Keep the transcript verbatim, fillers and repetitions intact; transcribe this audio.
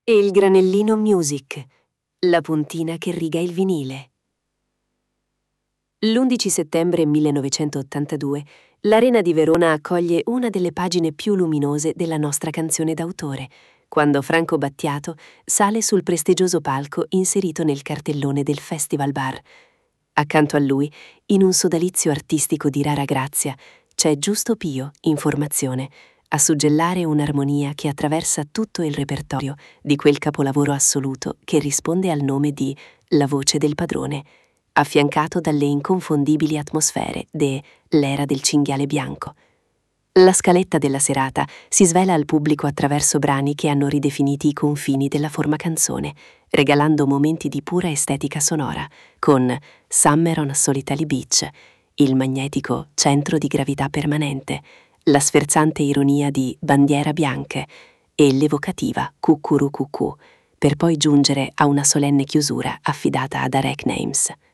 e il granellino Music, la puntina che riga il vinile. L'undici settembre millenovecentottantadue l'Arena di Verona accoglie una delle pagine più luminose della nostra canzone d'autore, quando Franco Battiato sale sul prestigioso palco inserito nel cartellone del Festival Bar. Accanto a lui, in un sodalizio artistico di rara grazia, c'è Giusto Pio, in formazione, a suggellare un'armonia che attraversa tutto il repertorio di quel capolavoro assoluto che risponde al nome di La voce del padrone, affiancato dalle inconfondibili atmosfere de L'era del cinghiale bianco. La scaletta della serata si svela al pubblico attraverso brani che hanno ridefiniti i confini della forma canzone, regalando momenti di pura estetica sonora, con Summer on Solitary Beach, il magnetico centro di gravità permanente, la sferzante ironia di Bandiera bianche e l'evocativa Cucurú Cucù, per poi giungere a una solenne chiusura affidata ad Arec Names.